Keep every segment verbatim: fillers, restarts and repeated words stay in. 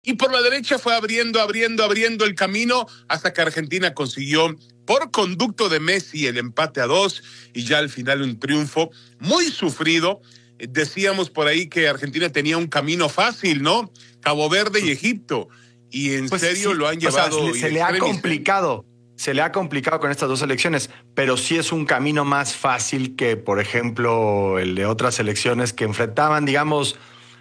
Y por la derecha fue abriendo, abriendo, abriendo el camino hasta que Argentina consiguió por conducto de Messi el empate a dos y ya al final un triunfo muy sufrido. Decíamos por ahí que Argentina tenía un camino fácil, ¿no? Cabo Verde y Egipto. Y en Pues serio sí, lo han o sea, llevado se, se le ha extremis, ¿eh? complicado, se le ha complicado con estas dos elecciones, pero sí es un camino más fácil que, por ejemplo, el de otras elecciones que enfrentaban, digamos,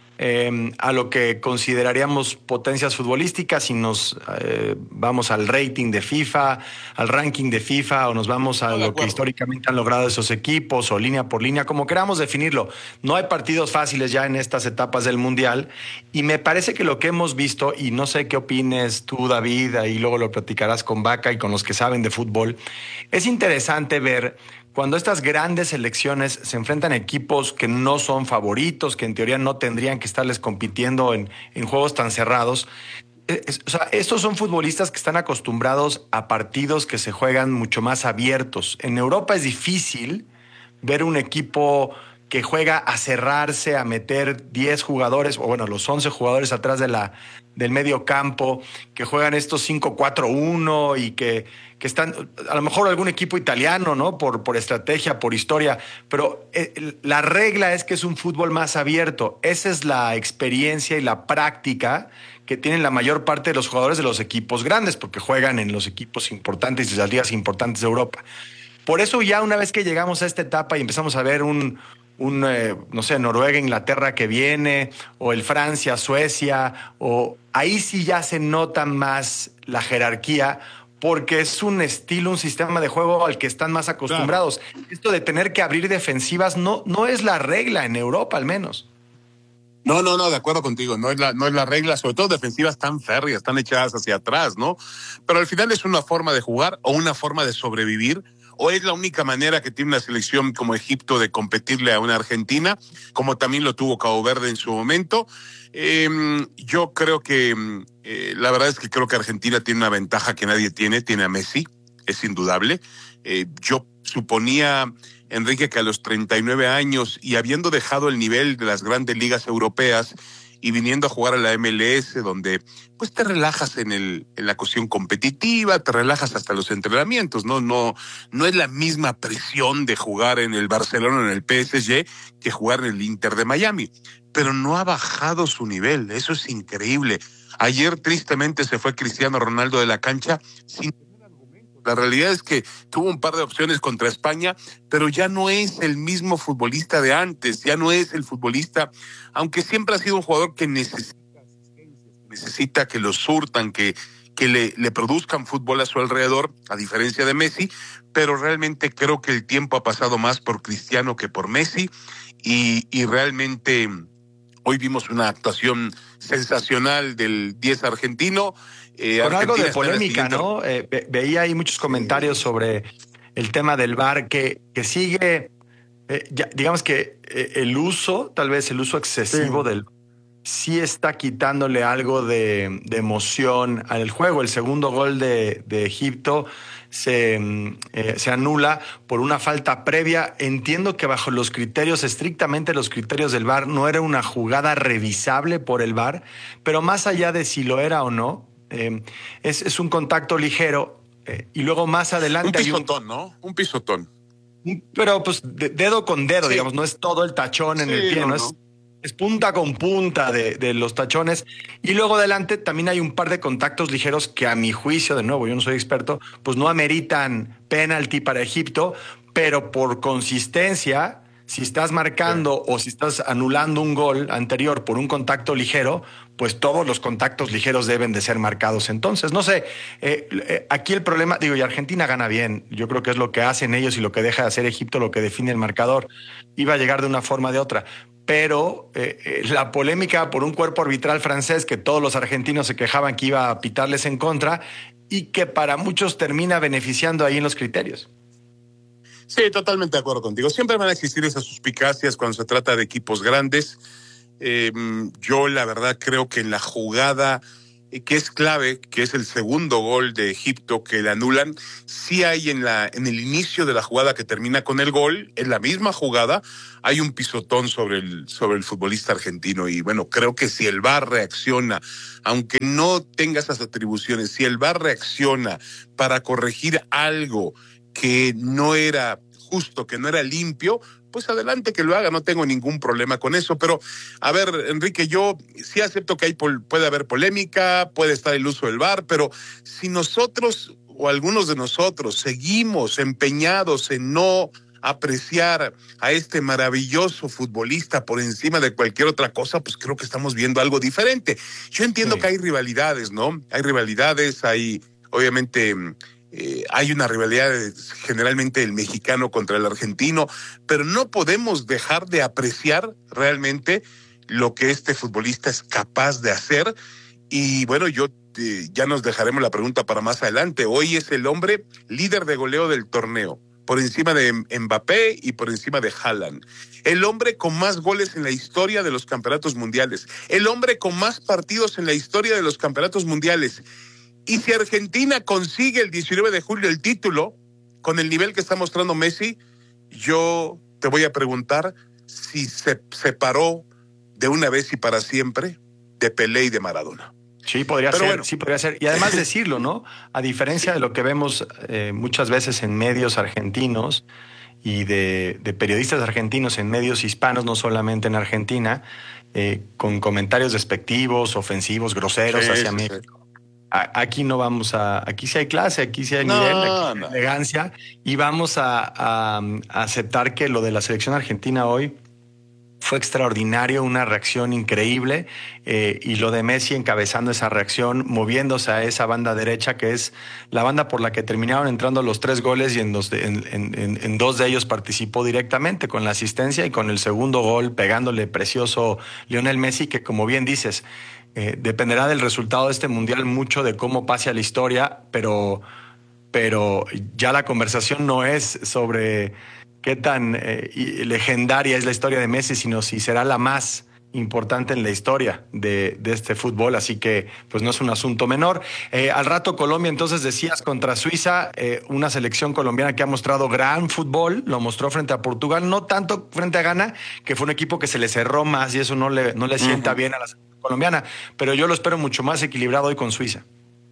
eh, a lo que consideraríamos potencias futbolísticas y nos eh, vamos al rating de FIFA, al ranking de FIFA o nos vamos a No, de lo que acuerdo. históricamente han logrado esos equipos o línea por línea, como queramos definirlo. No hay partidos fáciles ya en estas etapas del Mundial y me parece que lo que hemos visto, y no sé qué opines tú, David, ahí luego lo platicarás con Vaca y con los que saben de fútbol, es interesante ver cuando estas grandes selecciones se enfrentan a equipos que no son favoritos, que en teoría no tendrían que estarles compitiendo en, en juegos tan cerrados. Es, o sea, estos son futbolistas que están acostumbrados a partidos que se juegan mucho más abiertos. En Europa es difícil ver un equipo que juega a cerrarse, a meter diez jugadores, o bueno, los once jugadores atrás de la, del medio campo, que juegan estos cinco cuatro uno y que, que están, a lo mejor algún equipo italiano, ¿no? Por, por estrategia, por historia, pero eh, la regla es que es un fútbol más abierto. Esa es la experiencia y la práctica que tienen la mayor parte de los jugadores de los equipos grandes, porque juegan en los equipos importantes y las ligas importantes de Europa. Por eso ya una vez que llegamos a esta etapa y empezamos a ver un, un eh, no sé, Noruega, Inglaterra que viene, o el Francia, Suecia, o ahí sí ya se nota más la jerarquía, porque es un estilo, un sistema de juego al que están más acostumbrados. Claro. Esto de tener que abrir defensivas no, no es la regla en Europa, al menos. No, no, no, de acuerdo contigo, no es la, no es la regla, sobre todo defensivas tan férreas, tan echadas hacia atrás, ¿no? Pero al final es una forma de jugar o una forma de sobrevivir, o es la única manera que tiene una selección como Egipto de competirle a una Argentina, como también lo tuvo Cabo Verde en su momento. Eh, yo creo que, eh, la verdad es que creo que Argentina tiene una ventaja que nadie tiene, tiene a Messi, es indudable. Eh, yo suponía, Enrique, que a los treinta y nueve años y habiendo dejado el nivel de las grandes ligas europeas y viniendo a jugar a la M L S, donde pues te relajas en el en la cuestión competitiva, te relajas hasta los entrenamientos, no no no es la misma presión de jugar en el Barcelona o en el P S G que jugar en el Inter de Miami, pero no ha bajado su nivel, eso es increíble. Ayer tristemente se fue Cristiano Ronaldo de la cancha sin la realidad es que tuvo un par de opciones contra España, pero ya no es el mismo futbolista de antes, ya no es el futbolista, aunque siempre ha sido un jugador que necesita necesita que lo surtan, que, que le, le produzcan fútbol a su alrededor, a diferencia de Messi, pero realmente creo que el tiempo ha pasado más por Cristiano que por Messi, y, y realmente hoy vimos una actuación sensacional del diez argentino. Eh, Con Argentina algo de polémica, siguiente... ¿no? Eh, ve, veía ahí muchos comentarios sí. sobre el tema del V A R que, que sigue, eh, ya, digamos que eh, el uso, tal vez el uso excesivo sí. del sí está quitándole algo de, de emoción al juego. El segundo gol de, de Egipto se, eh, se anula por una falta previa. Entiendo que bajo los criterios, estrictamente los criterios del V A R, no era una jugada revisable por el V A R, pero más allá de si lo era o no, eh, es, es un contacto ligero eh, y luego más adelante... Un pisotón, hay un, ¿no? Un pisotón. Pero pues de, dedo con dedo, sí. digamos, no es todo el tachón sí, en el pie, no, no es... No. Es punta con punta de, de los tachones. Y luego adelante también hay un par de contactos ligeros que a mi juicio, de nuevo, yo no soy experto, pues no ameritan penalti para Egipto, pero por consistencia, si estás marcando sí. o si estás anulando un gol anterior por un contacto ligero, pues todos los contactos ligeros deben de ser marcados. Entonces, no sé, eh, eh, aquí el problema, digo, y Argentina gana bien, yo creo que es lo que hacen ellos y lo que deja de hacer Egipto, lo que define el marcador. Iba a llegar de una forma o de otra. Pero eh, eh, la polémica por un cuerpo arbitral francés que todos los argentinos se quejaban que iba a pitarles en contra y que para muchos termina beneficiando ahí en los criterios. Sí, totalmente de acuerdo contigo. Siempre van a existir esas suspicacias cuando se trata de equipos grandes. Eh, yo la verdad creo que en la jugada que es clave, que es el segundo gol de Egipto que le anulan, sí hay en la en el inicio de la jugada que termina con el gol, en la misma jugada, hay un pisotón sobre el, sobre el futbolista argentino. Y bueno, creo que si el V A R reacciona, aunque no tenga esas atribuciones, si el V A R reacciona para corregir algo que no era justo, que no era limpio, pues adelante que lo haga, no tengo ningún problema con eso. Pero, a ver, Enrique, yo sí acepto que hay pol- puede haber polémica, puede estar el uso del V A R, pero si nosotros o algunos de nosotros seguimos empeñados en no apreciar a este maravilloso futbolista por encima de cualquier otra cosa, pues creo que estamos viendo algo diferente. Yo entiendo Sí. que hay rivalidades, ¿no? Hay rivalidades, hay, obviamente, Eh, hay una rivalidad eh, generalmente el mexicano contra el argentino, pero no podemos dejar de apreciar realmente lo que este futbolista es capaz de hacer. Y bueno, yo eh, ya nos dejaremos la pregunta para más adelante. Hoy es el hombre líder de goleo del torneo, por encima de Mbappé y por encima de Haaland. El hombre con más goles en la historia de los campeonatos mundiales. El hombre con más partidos en la historia de los campeonatos mundiales. Y si Argentina consigue el diecinueve de julio el título, con el nivel que está mostrando Messi, yo te voy a preguntar si se separó de una vez y para siempre de Pelé y de Maradona. Sí, podría Pero ser, bueno. sí, podría ser. Y además decirlo, ¿no? A diferencia de lo que vemos eh, muchas veces en medios argentinos y de, de periodistas argentinos en medios hispanos, no solamente en Argentina, eh, con comentarios despectivos, ofensivos, groseros Sí, hacia sí, México. sí. Aquí no vamos a, aquí sí hay clase, aquí sí hay No, nivel, aquí sí hay no. elegancia, y vamos a, a, a aceptar que lo de la selección argentina hoy fue extraordinario, una reacción increíble, eh, y lo de Messi encabezando esa reacción, moviéndose a esa banda derecha, que es la banda por la que terminaron entrando los tres goles, y en dos de, en, en, en dos de ellos participó directamente con la asistencia, y con el segundo gol pegándole precioso Lionel Messi, que como bien dices, eh, dependerá del resultado de este mundial mucho de cómo pase a la historia, pero, pero ya la conversación no es sobre qué tan eh, legendaria es la historia de Messi, sino si será la más importante en la historia de, de este fútbol, así que pues no es un asunto menor. Eh, al rato Colombia, entonces decías, contra Suiza, eh, una selección colombiana que ha mostrado gran fútbol, lo mostró frente a Portugal, no tanto frente a Ghana, que fue un equipo que se le cerró más y eso no le, no le uh-huh. sienta bien a la selección colombiana, pero yo lo espero mucho más equilibrado hoy con Suiza.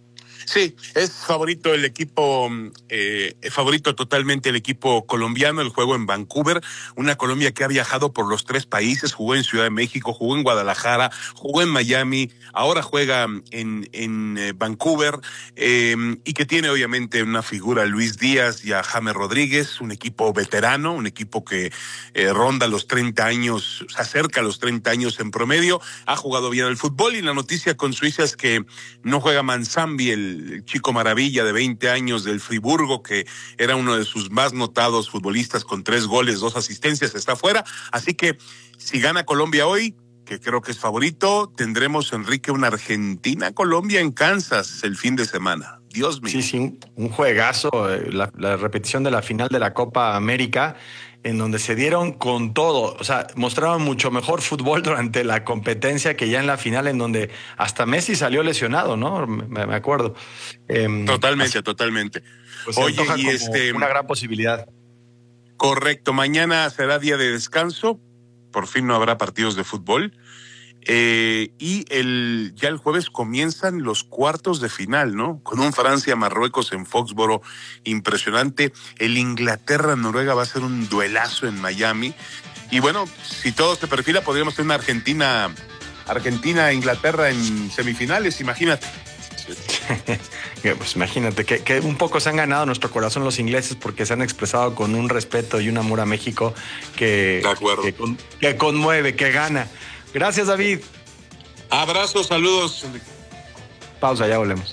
Sí, es favorito el equipo, eh, favorito totalmente el equipo colombiano, el juego en Vancouver, una Colombia que ha viajado por los tres países, jugó en Ciudad de México, jugó en Guadalajara, jugó en Miami, ahora juega en, en eh, Vancouver, eh, y que tiene obviamente una figura, Luis Díaz y a James Rodríguez, un equipo veterano, un equipo que eh, ronda los treinta años, se acerca a los treinta años en promedio, ha jugado bien al fútbol, y la noticia con Suiza es que no juega Manzambi, el el chico maravilla de veinte años del Friburgo, que era uno de sus más notados futbolistas con tres goles, dos asistencias, está fuera. Así que si gana Colombia hoy, que creo que es favorito, tendremos, Enrique, una Argentina-Colombia en Kansas el fin de semana. Dios mío. Sí, sí, un, un juegazo, la, la repetición de la final de la Copa América, en donde se dieron con todo, o sea, mostraron mucho mejor fútbol durante la competencia que ya en la final, en donde hasta Messi salió lesionado, ¿no? Me, me acuerdo. Eh, totalmente, así, totalmente. Pues Oye, y este una gran posibilidad. Correcto, mañana será día de descanso, por fin no habrá partidos de fútbol. Eh, y el ya el jueves comienzan los cuartos de final, ¿no? Con un Francia-Marruecos en Foxboro impresionante. El Inglaterra-Noruega va a ser un duelazo en Miami. Y bueno, si todo se perfila, podríamos tener una Argentina, Argentina-Inglaterra en semifinales, imagínate. Pues imagínate que, que un poco se han ganado nuestro corazón los ingleses, porque se han expresado con un respeto y un amor a México que, que, que conmueve, que gana. Gracias, David. Abrazos, saludos. Pausa, ya volvemos.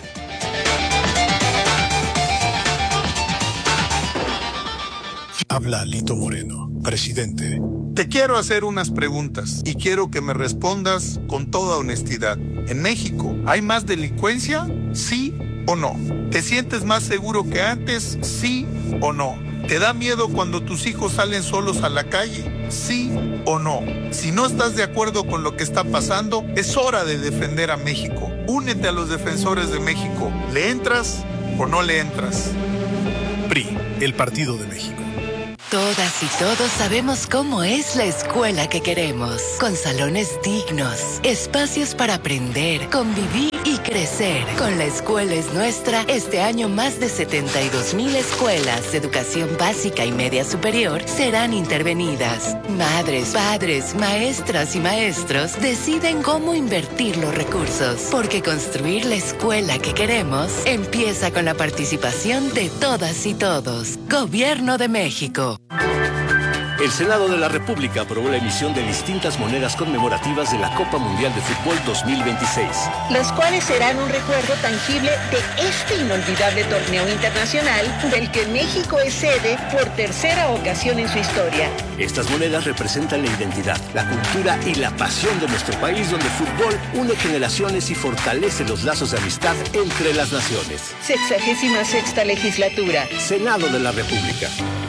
Habla Lito Moreno, presidente. Te quiero hacer unas preguntas y quiero que me respondas con toda honestidad. ¿En México hay más delincuencia? ¿Sí o no? ¿Te sientes más seguro que antes? ¿Sí o no? ¿Te da miedo cuando tus hijos salen solos a la calle? ¿Sí o no? Si no estás de acuerdo con lo que está pasando, es hora de defender a México. Únete a los defensores de México. ¿Le entras o no le entras? P R I, el Partido de México. Todas y todos sabemos cómo es la escuela que queremos, con salones dignos, espacios para aprender, convivir y crecer. Con La Escuela es Nuestra, este año más de setenta y dos mil escuelas de educación básica y media superior serán intervenidas. Madres, padres, maestras y maestros deciden cómo invertir los recursos, porque construir la escuela que queremos empieza con la participación de todas y todos. Gobierno de México. El Senado de la República aprobó la emisión de distintas monedas conmemorativas de la Copa Mundial de Fútbol dos mil veintiséis. Las cuales serán un recuerdo tangible de este inolvidable torneo internacional del que México es sede por tercera ocasión en su historia. Estas monedas representan la identidad, la cultura y la pasión de nuestro país, donde el fútbol une generaciones y fortalece los lazos de amistad entre las naciones. Sexagésima sexta legislatura. Senado de la República.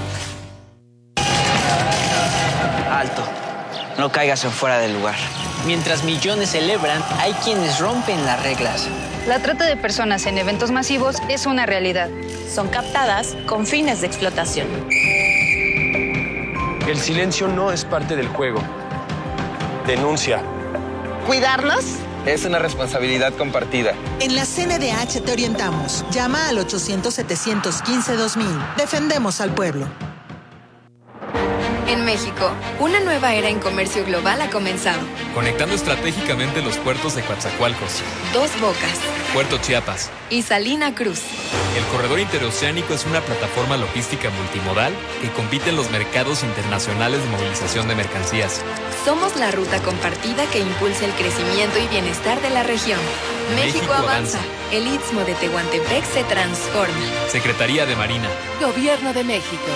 Alto, no caigas en fuera del lugar. Mientras millones celebran, hay quienes rompen las reglas. La trata de personas en eventos masivos es una realidad. Son captadas con fines de explotación. El silencio no es parte del juego. Denuncia. ¿Cuidarlos? Es una responsabilidad compartida. En la C N D H te orientamos. Llama al ochocientos, setecientos quince, dos mil. Defendemos al pueblo. En México, una nueva era en comercio global ha comenzado. Conectando estratégicamente los puertos de Coatzacoalcos, Dos Bocas, Puerto Chiapas y Salina Cruz. El corredor interoceánico es una plataforma logística multimodal que compite en los mercados internacionales de movilización de mercancías. Somos la ruta compartida que impulsa el crecimiento y bienestar de la región. México, México avanza. avanza. El Istmo de Tehuantepec se transforma. Secretaría de Marina. Gobierno de México.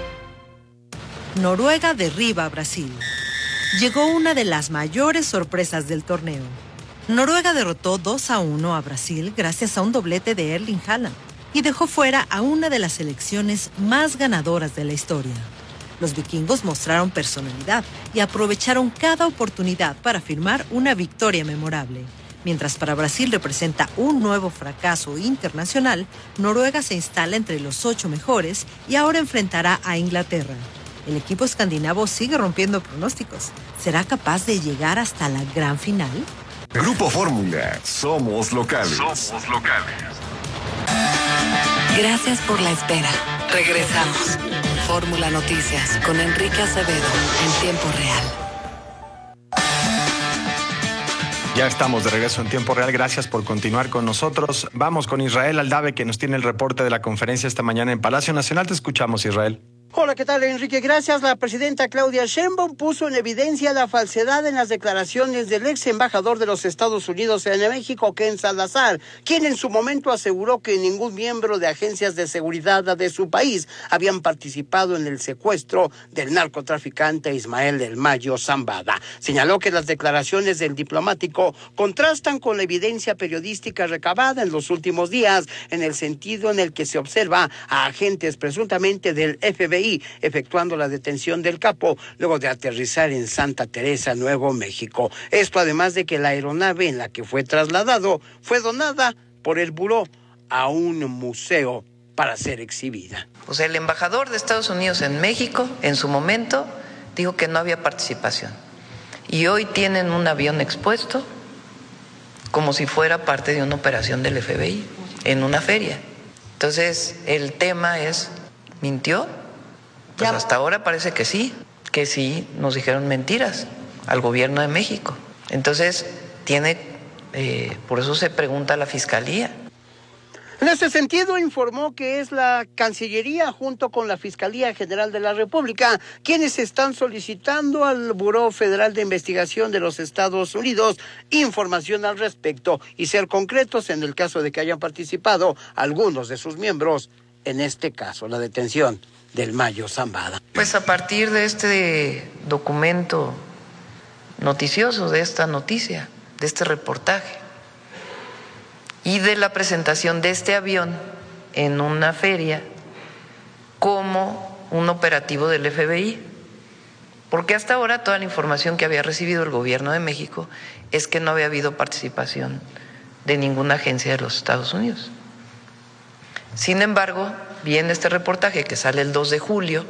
Noruega derriba a Brasil. Llegó una de las mayores sorpresas del torneo. Noruega derrotó dos a uno a Brasil gracias a un doblete de Erling Haaland y dejó fuera a una de las selecciones más ganadoras de la historia. Los vikingos mostraron personalidad y aprovecharon cada oportunidad para firmar una victoria memorable. Mientras para Brasil representa un nuevo fracaso internacional, Noruega se instala entre los ocho mejores y ahora enfrentará a Inglaterra. El equipo escandinavo sigue rompiendo pronósticos. ¿Será capaz de llegar hasta la gran final? Grupo Fórmula. Somos locales. Somos locales. Gracias por la espera. Regresamos. Fórmula Noticias con Enrique Acevedo en tiempo real. Ya estamos de regreso en tiempo real. Gracias por continuar con nosotros. Vamos con Israel Aldave, que nos tiene el reporte de la conferencia esta mañana en Palacio Nacional. Te escuchamos, Israel. Hola, ¿qué tal, Enrique? Gracias. La presidenta Claudia Sheinbaum puso en evidencia la falsedad en las declaraciones del ex embajador de los Estados Unidos en México, Ken Salazar, quien en su momento aseguró que ningún miembro de agencias de seguridad de su país habían participado en el secuestro del narcotraficante Ismael del Mayo Zambada. Señaló que las declaraciones del diplomático contrastan con la evidencia periodística recabada en los últimos días, en el sentido en el que se observa a agentes presuntamente del F B I efectuando la detención del capo luego de aterrizar en Santa Teresa, Nuevo México. Esto además de que la aeronave en la que fue trasladado fue donada por el buró a un museo para ser exhibida. Pues el embajador de Estados Unidos en México, en su momento, dijo que no había participación. Y hoy tienen un avión expuesto como si fuera parte de una operación del F B I en una feria. Entonces, el tema es, ¿mintió? Pues hasta ahora parece que sí, que sí nos dijeron mentiras al gobierno de México. Entonces, tiene, eh, por eso se pregunta a la Fiscalía. En ese sentido, informó que es la Cancillería junto con la Fiscalía General de la República quienes están solicitando al Buró Federal de Investigación de los Estados Unidos información al respecto y ser concretos en el caso de que hayan participado algunos de sus miembros, en este caso, la detención del Mayo Zambada. Pues a partir de este documento noticioso, de esta noticia, de este reportaje y de la presentación de este avión en una feria como un operativo del F B I, porque hasta ahora toda la información que había recibido el gobierno de México es que no había habido participación de ninguna agencia de los Estados Unidos. Sin embargo, viene este reportaje que sale el dos de julio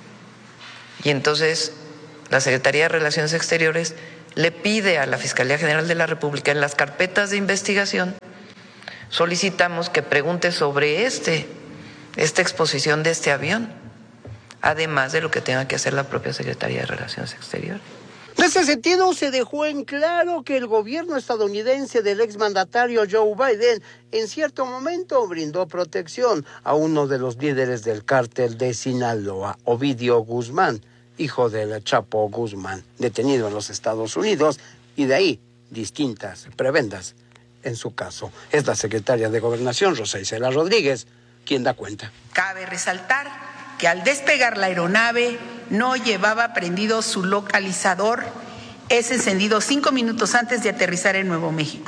y entonces la Secretaría de Relaciones Exteriores le pide a la Fiscalía General de la República en las carpetas de investigación, solicitamos que pregunte sobre este, esta exposición de este avión, además de lo que tenga que hacer la propia Secretaría de Relaciones Exteriores. En ese sentido, se dejó en claro que el gobierno estadounidense del exmandatario Joe Biden en cierto momento brindó protección a uno de los líderes del cártel de Sinaloa, Ovidio Guzmán, hijo del Chapo Guzmán, detenido en los Estados Unidos, y de ahí distintas prebendas en su caso. Es la secretaria de Gobernación, Rosa Isela Rodríguez, quien da cuenta. Cabe resaltar que al despegar la aeronave no llevaba prendido su localizador, es encendido cinco minutos antes de aterrizar en Nuevo México.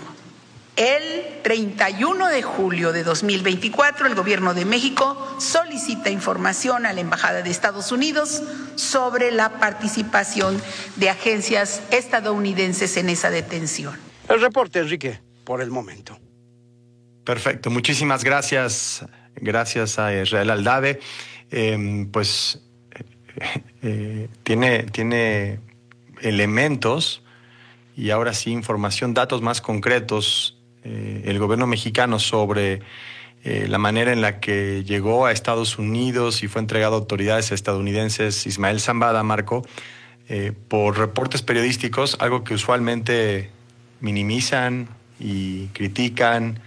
El treinta y uno de julio de dos mil veinticuatro, el Gobierno de México solicita información a la Embajada de Estados Unidos sobre la participación de agencias estadounidenses en esa detención. El reporte, Enrique, por el momento. Perfecto, muchísimas gracias. Gracias a Israel Aldave. Eh, pues eh, eh, tiene, tiene elementos y ahora sí información, datos más concretos, eh, el gobierno mexicano sobre eh, la manera en la que llegó a Estados Unidos y fue entregado a autoridades estadounidenses Ismael Zambada, Marco, eh, por reportes periodísticos, algo que usualmente minimizan y critican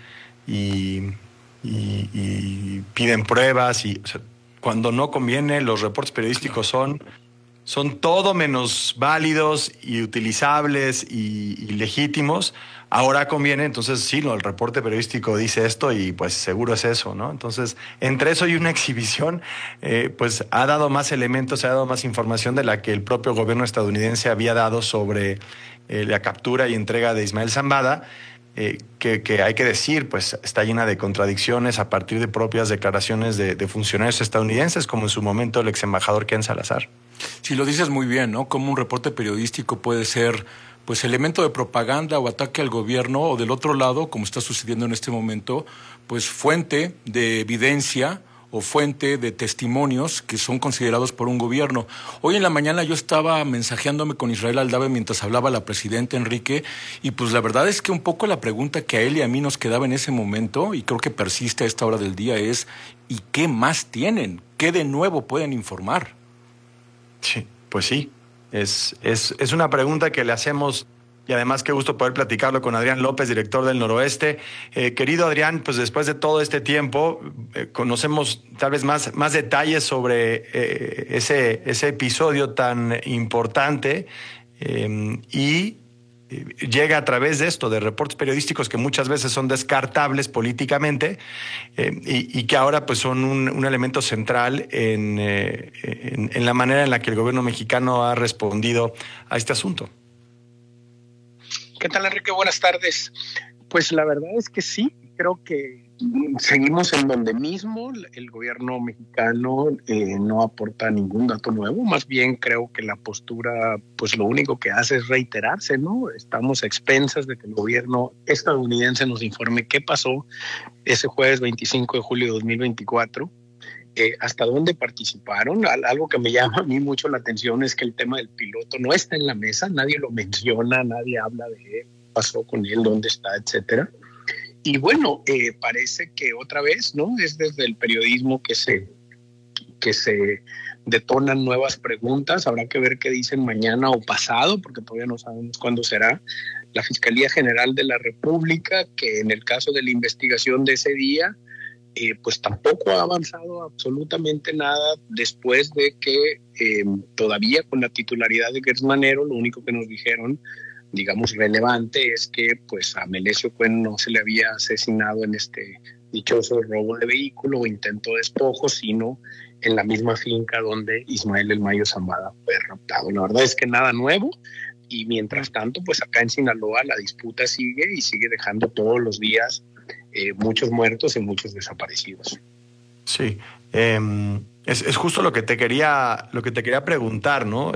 y, y, y piden pruebas y... O sea, cuando no conviene, los reportes periodísticos son, son todo menos válidos y utilizables y, y legítimos. Ahora conviene, entonces sí, no, el reporte periodístico dice esto y pues seguro es eso, ¿no? Entonces, entre eso y una exhibición, eh, pues ha dado más elementos, ha dado más información de la que el propio gobierno estadounidense había dado sobre eh, la captura y entrega de Ismael Zambada. Eh, que, que hay que decir, pues está llena de contradicciones a partir de propias declaraciones de, de funcionarios estadounidenses, como en su momento el ex embajador Ken Salazar. Sí, lo dices muy bien, ¿no? Como un reporte periodístico puede ser, pues, elemento de propaganda o ataque al gobierno, o del otro lado, como está sucediendo en este momento, pues fuente de evidencia o fuente de testimonios que son considerados por un gobierno. Hoy en la mañana yo estaba mensajeándome con Israel Aldave mientras hablaba la presidenta, Enrique, y pues la verdad es que un poco la pregunta que a él y a mí nos quedaba en ese momento, y creo que persiste a esta hora del día, es ¿y qué más tienen? ¿Qué de nuevo pueden informar? Sí, pues sí, es, es, es una pregunta que le hacemos. Y además qué gusto poder platicarlo con Adrián López, director del Noroeste. Eh, querido Adrián, pues después de todo este tiempo, eh, conocemos tal vez más, más detalles sobre eh, ese, ese episodio tan importante eh, y eh, llega a través de esto, de reportes periodísticos que muchas veces son descartables políticamente eh, y, y que ahora pues son un, un elemento central en, eh, en, en la manera en la que el gobierno mexicano ha respondido a este asunto. ¿Qué tal, Enrique? Buenas tardes. Pues la verdad es que sí, creo que seguimos en donde mismo. El gobierno mexicano eh, no aporta ningún dato nuevo, más bien creo que la postura, pues lo único que hace es reiterarse, ¿no? Estamos a expensas de que el gobierno estadounidense nos informe qué pasó ese jueves veinticinco de julio de dos mil veinticuatro. Eh, hasta dónde participaron. Algo que me llama a mí mucho la atención es que el tema del piloto no está en la mesa, nadie lo menciona, nadie habla de qué pasó con él, dónde está, etcétera. Y bueno, eh, parece que otra vez, ¿no? Es desde el periodismo que se, que se detonan nuevas preguntas. Habrá que ver qué dicen mañana o pasado, porque todavía no sabemos cuándo será. La Fiscalía General de la República, que en el caso de la investigación de ese día, Eh, pues tampoco ha avanzado absolutamente nada después de que eh, todavía con la titularidad de Gertz Manero, lo único que nos dijeron, digamos, relevante es que pues a Melesio Cuen no se le había asesinado en este dichoso robo de vehículo o intento de despojo, sino en la misma finca donde Ismael El Mayo Zambada fue raptado. La verdad es que nada nuevo. Y mientras tanto, pues acá en Sinaloa la disputa sigue y sigue dejando todos los días eh, muchos muertos y muchos desaparecidos. Sí. Eh, Es, es justo lo que te quería, lo que te quería preguntar, ¿no?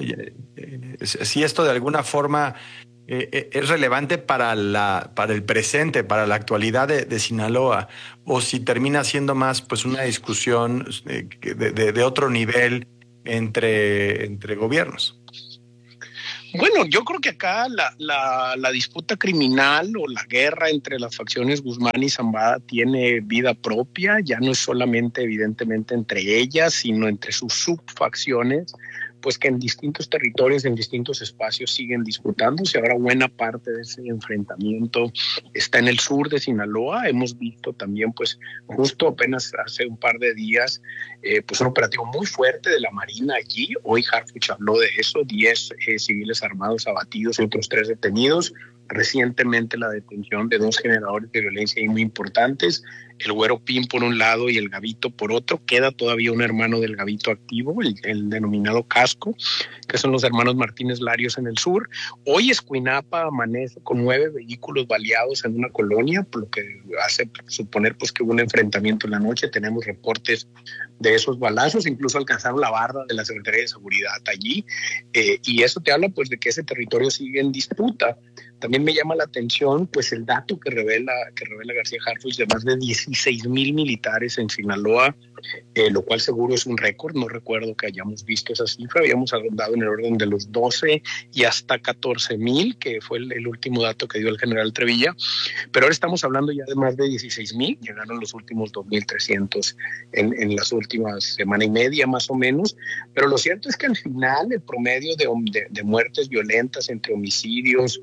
Si esto de alguna forma eh, es relevante para, la, para el presente, para la actualidad de, de Sinaloa, o si termina siendo más pues una discusión de, de, de otro nivel entre, entre gobiernos. Bueno, yo creo que acá la, la, la disputa criminal o la guerra entre las facciones Guzmán y Zambada tiene vida propia, ya no es solamente evidentemente entre ellas, sino entre sus subfacciones, pues que en distintos territorios, en distintos espacios siguen disputándose. Ahora buena parte de ese enfrentamiento está en el sur de Sinaloa. Hemos visto también, pues justo apenas hace un par de días, eh, pues un operativo muy fuerte de la Marina allí. Hoy Harfuch habló de eso, diez eh, civiles armados abatidos y otros tres detenidos. Recientemente la detención de dos generadores de violencia y muy importantes, el Güero Pin por un lado y el Gavito por otro. Queda todavía un hermano del Gavito activo, el, el denominado Casco, que son los hermanos Martínez Larios en el sur. Hoy Escuinapa amanece con nueve vehículos baleados en una colonia, por lo que hace suponer pues que hubo un enfrentamiento en la noche. Tenemos reportes de esos balazos, incluso alcanzaron la barda de la Secretaría de Seguridad allí, eh, y eso te habla pues de que ese territorio sigue en disputa. También me llama la atención pues el dato que revela que revela García Harfuch de más de dieciséis mil militares en Sinaloa, eh, lo cual seguro es un récord. No recuerdo que hayamos visto esa cifra, habíamos andado en el orden de los doce y hasta catorce mil, que fue el, el último dato que dio el general Trevilla, pero ahora estamos hablando ya de más de dieciséis mil, llegaron los últimos dos mil trescientos en, en las últimas semana y media más o menos, pero lo cierto es que al final el promedio de, de, de muertes violentas entre homicidios,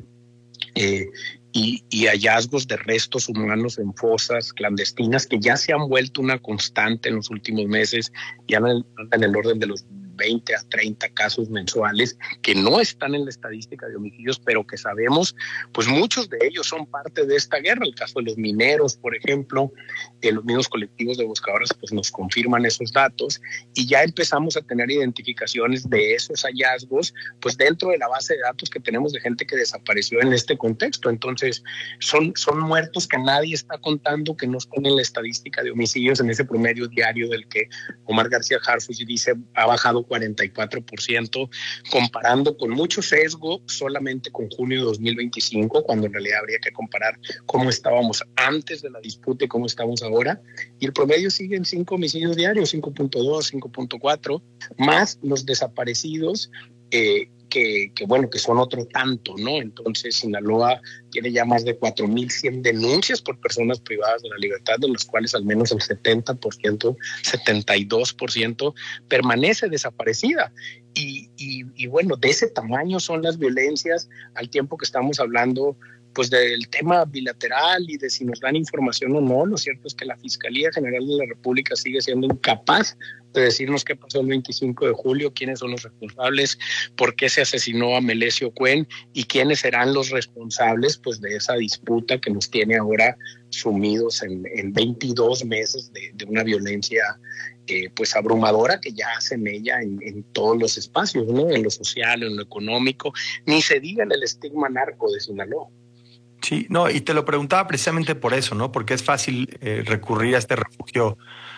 Eh, y, y hallazgos de restos humanos en fosas clandestinas que ya se han vuelto una constante en los últimos meses, ya en, en el orden de los veinte a treinta casos mensuales que no están en la estadística de homicidios, pero que sabemos, pues muchos de ellos son parte de esta guerra. El caso de los mineros, por ejemplo, eh, los mismos colectivos de buscadores pues nos confirman esos datos y ya empezamos a tener identificaciones de esos hallazgos pues dentro de la base de datos que tenemos de gente que desapareció en este contexto. Entonces son, son muertos que nadie está contando, que no están en la estadística de homicidios, en ese promedio diario del que Omar García Harfuch dice ha bajado cuarenta y cuatro por ciento, comparando con mucho sesgo solamente con junio de dos mil veinticinco, cuando en realidad habría que comparar cómo estábamos antes de la disputa y cómo estamos ahora, y el promedio sigue en cinco homicidios diarios, cinco punto dos, cinco punto cuatro, más los desaparecidos, eh, que, que bueno, que son otro tanto, ¿no? Entonces Sinaloa tiene ya más de cuatro mil cien denuncias por personas privadas de la libertad, de las cuales al menos el setenta por ciento, setenta y dos por ciento permanece desaparecida. Y, y, y bueno, de ese tamaño son las violencias, al tiempo que estamos hablando pues del tema bilateral y de si nos dan información o no. Lo cierto es que la Fiscalía General de la República sigue siendo incapaz de decirnos qué pasó el veinticinco de julio, quiénes son los responsables, por qué se asesinó a Melesio Cuen y quiénes serán los responsables pues de esa disputa que nos tiene ahora sumidos en, en veintidós meses de, de una violencia eh, pues abrumadora que ya semella en, en todos los espacios, ¿no? En lo social, en lo económico, ni se diga en el estigma narco de Sinaloa. Sí, no, y te lo preguntaba precisamente por eso, ¿no? Porque es fácil eh, recurrir a este refugio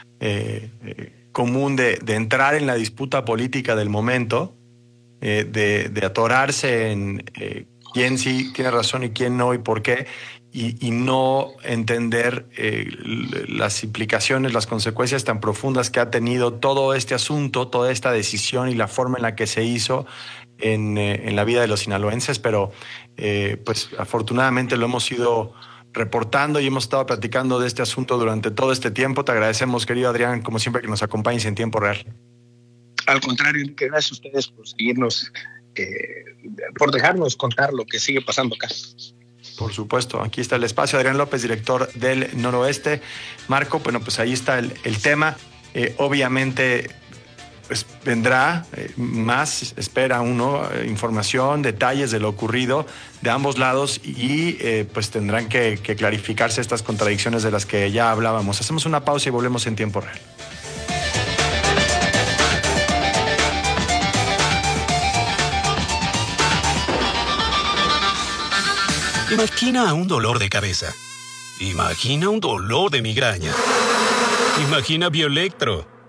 eh, eh, común de, de entrar en la disputa política del momento, eh, de, de atorarse en eh, quién sí tiene razón y quién no y por qué, y, y no entender eh, las implicaciones, las consecuencias tan profundas que ha tenido todo este asunto, toda esta decisión y la forma en la que se hizo en, eh, en la vida de los sinaloenses, pero eh, pues afortunadamente lo hemos ido reportando y hemos estado platicando de este asunto durante todo este tiempo. Te agradecemos, querido Adrián, como siempre, que nos acompañes en tiempo real. Al contrario, que gracias a ustedes por seguirnos, eh, por dejarnos contar lo que sigue pasando acá. Por supuesto, aquí está el espacio. Adrián López, director del Noroeste. Marco, bueno, pues ahí está el, el tema. Eh, obviamente, pues vendrá eh, más, espera uno, eh, información, detalles de lo ocurrido de ambos lados y eh, pues tendrán que, que clarificarse estas contradicciones de las que ya hablábamos. Hacemos una pausa y volvemos en tiempo real. Imagina un dolor de cabeza. Imagina un dolor de migraña. Imagina Bioelectro.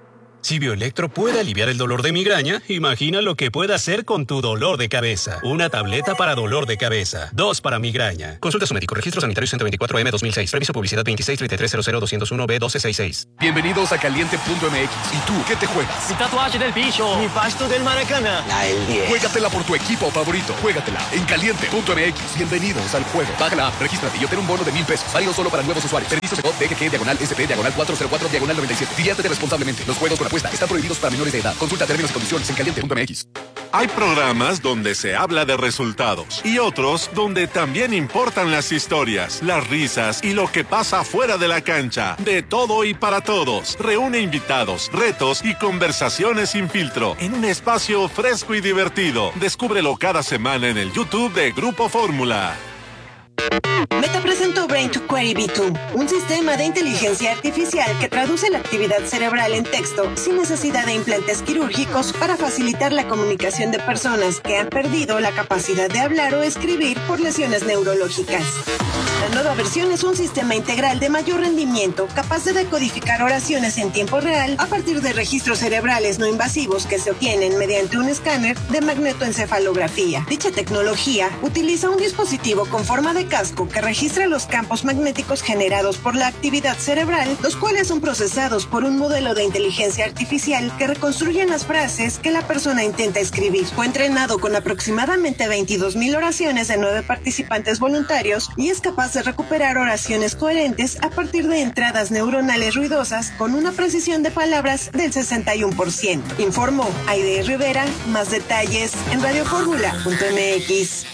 Si Bioelectro puede aliviar el dolor de migraña, imagina lo que puede hacer con tu dolor de cabeza. Una tableta para dolor de cabeza, dos para migraña. Consulta a su médico. Registro sanitario ciento veinticuatro M dos mil seis. Permiso publicidad veintiséis treinta y tres cero cero doscientos uno B doce sesenta y seis. Bienvenidos a Caliente punto M X. ¿Y tú qué te juegas? Mi tatuaje del bicho. Mi pasto del Maracana. La del diez. Juégatela por tu equipo favorito. Juégatela en Caliente punto M X. Bienvenidos al juego. Baja la app, regístrate y obtén un bono de mil pesos. Válido solo para nuevos usuarios. Servicio de D G G, diagonal S P, diagonal cuatro cero cuatro, diagonal noventa y siete. Diviértete responsablemente. Los juegos con apuesta están prohibidos para menores de edad. Consulta términos y condiciones en Caliente punto M X. Hay programas donde se habla de resultados y otros donde también importan las historias, las risas y lo que pasa fuera de la cancha. De todo y para todos. Reúne invitados, retos y conversaciones sin filtro en un espacio fresco y divertido. Descúbrelo cada semana en el YouTube de Grupo Fórmula. Meta presentó Brain to Query V dos, un sistema de inteligencia artificial que traduce la actividad cerebral en texto sin necesidad de implantes quirúrgicos para facilitar la comunicación de personas que han perdido la capacidad de hablar o escribir por lesiones neurológicas. La nueva versión es un sistema integral de mayor rendimiento capaz de decodificar oraciones en tiempo real a partir de registros cerebrales no invasivos que se obtienen mediante un escáner de magnetoencefalografía. Dicha tecnología utiliza un dispositivo con forma de casco que registra los campos magnéticos generados por la actividad cerebral, los cuales son procesados por un modelo de inteligencia artificial que reconstruyen las frases que la persona intenta escribir. Fue entrenado con aproximadamente veintidós mil oraciones de nueve participantes voluntarios y es capaz de recuperar oraciones coherentes a partir de entradas neuronales ruidosas con una precisión de palabras del sesenta y uno por ciento. Informó Aide Rivera. Más detalles en radio fórmula punto M X.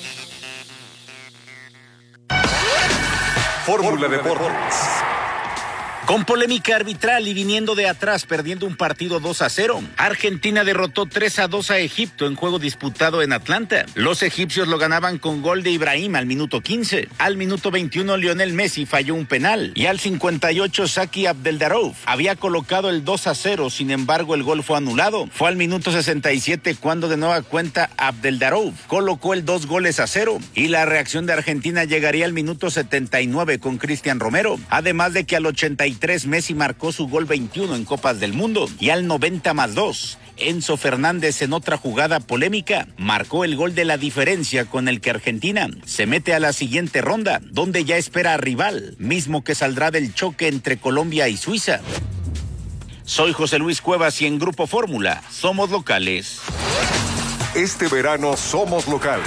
Fórmula Deportes. Con polémica arbitral y viniendo de atrás perdiendo un partido dos a cero, Argentina derrotó tres a dos a Egipto en juego disputado en Atlanta. Los egipcios lo ganaban con gol de Ibrahim al minuto quince. Al minuto veintiuno Lionel Messi falló un penal y al cincuenta y ocho Saki Abdeldarov había colocado el dos a cero, sin embargo el gol fue anulado. Fue al minuto sesenta y siete cuando de nueva cuenta Abdeldarov colocó el dos goles a cero y la reacción de Argentina llegaría al minuto setenta y nueve con Cristian Romero, además de que al ochenta y tres Messi marcó su gol veintiuno en Copas del Mundo y al noventa más dos Enzo Fernández en otra jugada polémica marcó el gol de la diferencia con el que Argentina se mete a la siguiente ronda, donde ya espera a rival, mismo que saldrá del choque entre Colombia y Suiza. Soy José Luis Cuevas y en Grupo Fórmula somos locales. Este verano somos locales.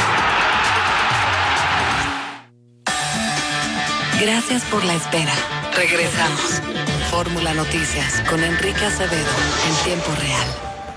Gracias por la espera. Regresamos. Fórmula Noticias con Enrique Acevedo en tiempo real.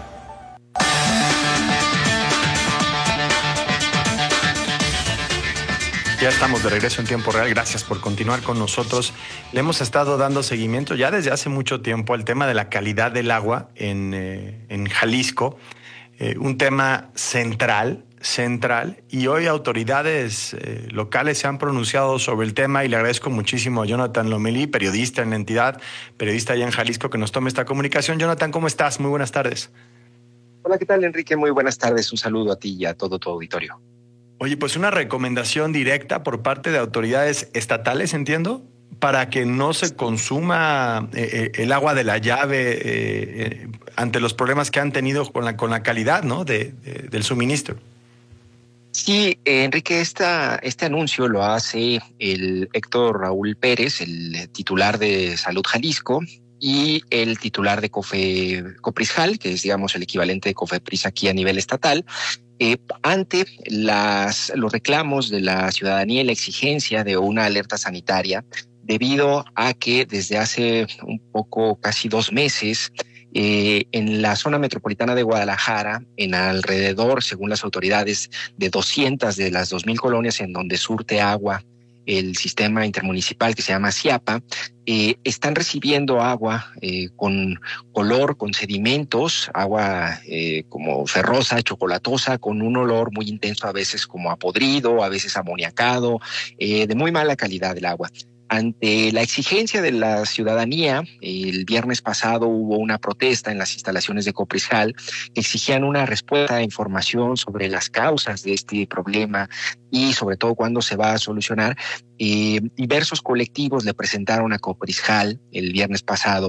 Ya estamos de regreso en tiempo real. Gracias por continuar con nosotros. Le hemos estado dando seguimiento ya desde hace mucho tiempo al tema de la calidad del agua en, eh, en Jalisco. Eh, un tema central. central y hoy autoridades eh, locales se han pronunciado sobre el tema y le agradezco muchísimo a Jonathan Lomelí, periodista en la entidad, periodista allá en Jalisco, que nos tome esta comunicación. Jonathan, ¿cómo estás? Muy buenas tardes. Hola, ¿qué tal, Enrique? Muy buenas tardes. Un saludo a ti y a todo tu auditorio. Oye, pues una recomendación directa por parte de autoridades estatales, entiendo, para que no se consuma eh, el agua de la llave eh, eh, ante los problemas que han tenido con la, con la calidad, ¿no? de, de, del suministro. Sí, eh, Enrique, esta, este anuncio lo hace el Héctor Raúl Pérez, el titular de Salud Jalisco, y el titular de Cofe, Coprisjal, que es, digamos, el equivalente de Cofepris aquí a nivel estatal, eh, ante las, los reclamos de la ciudadanía y la exigencia de una alerta sanitaria, debido a que desde hace un poco, casi dos meses, Eh, en la zona metropolitana de Guadalajara, en alrededor, según las autoridades, de doscientas de las dos mil colonias en donde surte agua el sistema intermunicipal que se llama CIAPA, eh, están recibiendo agua eh, con color, con sedimentos, agua eh, como ferrosa, chocolatosa, con un olor muy intenso, a veces como a podrido, a veces amoniacado, eh, de muy mala calidad el agua. Ante la exigencia de la ciudadanía, el viernes pasado hubo una protesta en las instalaciones de Coprisjal que exigían una respuesta e información sobre las causas de este problema y sobre todo cuándo se va a solucionar. Eh, diversos colectivos le presentaron a Coprisjal el viernes pasado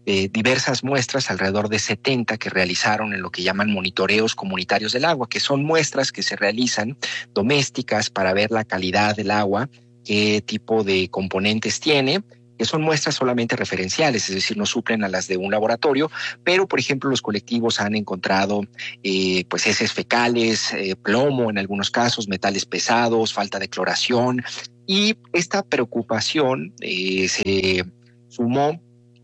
eh, diversas muestras, alrededor de setenta, que realizaron en lo que llaman monitoreos comunitarios del agua, que son muestras que se realizan domésticas para ver la calidad del agua, qué tipo de componentes tiene, que son muestras solamente referenciales, es decir, no suplen a las de un laboratorio, pero, por ejemplo, los colectivos han encontrado eh, pues heces fecales, eh, plomo en algunos casos, metales pesados, falta de cloración, y esta preocupación eh, se sumó